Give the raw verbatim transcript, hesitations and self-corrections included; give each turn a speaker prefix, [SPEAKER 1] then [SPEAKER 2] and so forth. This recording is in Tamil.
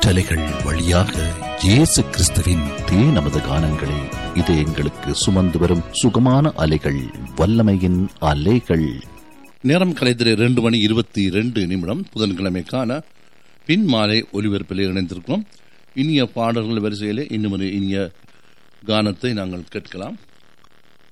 [SPEAKER 1] காற்றலைகள் வழியாக இயேசு கிறிஸ்துவின் தே நமது கானங்களை இது எங்களுக்கு சுமந்து வரும் சுகமான அலைகள், வல்லமையின் அலைகள்.
[SPEAKER 2] நேரம் கலைத்திரை இரண்டு மணி இருபத்தி இரண்டு நிமிடம் புதன்கிழமைக்கான பின் மாலை ஒலிபரப்பில் இணைந்திருக்கிறோம். இனிய பாடல்கள் வரிசையிலே இன்னும் ஒரு இனிய கானத்தை நாங்கள் கேட்கலாம்.